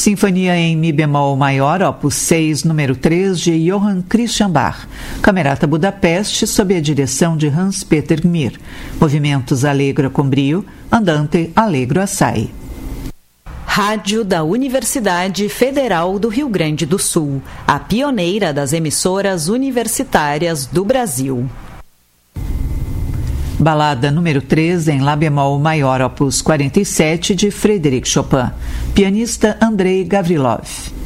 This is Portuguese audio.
Sinfonia em Mi bemol maior, opus 6, número 3, de Johann Christian Bach. Camerata Budapeste, sob a direção de Hans-Peter Gmir. Movimentos allegro com brio, andante allegro assai. Rádio da Universidade Federal do Rio Grande do Sul, a pioneira das emissoras universitárias do Brasil. Balada número 3 em Lá bemol maior, opus 47, de Frédéric Chopin. Pianista Andrei Gavrilov.